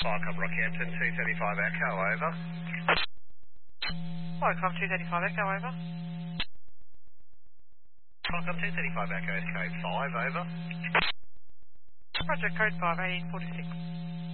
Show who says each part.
Speaker 1: Viacom Rockhampton 235 Echo, over.
Speaker 2: Viacom 235 Echo, over.
Speaker 1: Viacom 235 Echo is code 5, over.
Speaker 2: Project code 5, 1846.